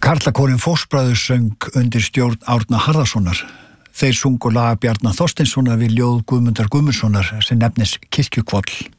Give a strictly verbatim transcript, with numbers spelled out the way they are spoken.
Karlakórinn Fósbræður söng undir stjórn Árna Harðarsonar. Þeir sungu lag Bjarna Þorsteinssonar við ljóð Guðmundar Guðmundssonar sem nefnist Kirkjukvoll.